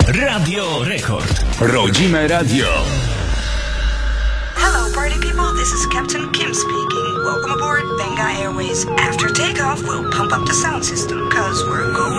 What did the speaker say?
Radio Rekord. Rodzime radio. Hello, party people. This is Captain Kim speaking. Welcome aboard Benga Airways. After takeoff, we'll pump up the sound system, cause we're going